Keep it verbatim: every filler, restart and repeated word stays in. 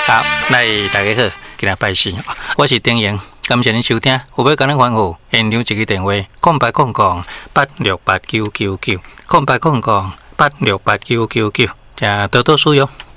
好，来大家好，今日拜四，我是丁莹，感谢您收听。有要跟咱吩咐，现场一个电话：空八空空八六八九九九，空八空空八六八九九九，请多多使用。